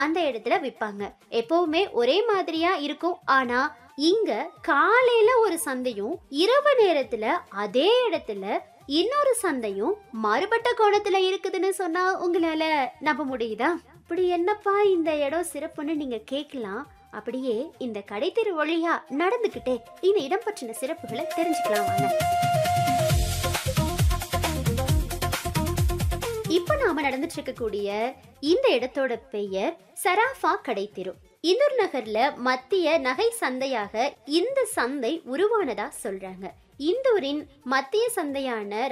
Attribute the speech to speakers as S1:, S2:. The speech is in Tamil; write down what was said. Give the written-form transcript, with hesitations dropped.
S1: அந்த இடத்துல விற்பாங்க. எப்பவுமே ஒரே மாதிரியா இருக்கும். ஆனா இங்க காலையில ஒரு சந்தையும், இரவு நேரத்துல அதே இடத்துல இன்னொரு சந்தையும் மாறுபட்ட கோணத்துல இருக்குதுன்னு சொன்னா உங்களால நம்ப முடியுதா? அப்படி என்னப்பா இந்த இடம் சிறப்புன்னு நீங்க கேட்கலாம். அப்படியே இந்த கடைத்தெரு வழியா நடந்துகிட்டே இந்த இடம் பற்றின சிறப்புகளை தெரிஞ்சுக்கலாம் வாங்க. இப்ப நாம நடந்துட்டு இருக்கக்கூடிய இந்த இடத்தோட பெயர் சராஃபா கடைத்தெரு. இந்தூர் நகர்ல மத்திய நகை சந்தையாக இந்த சந்தை உருவானதா சொல்றாங்க. இந்தூரின் மத்திய சந்தையான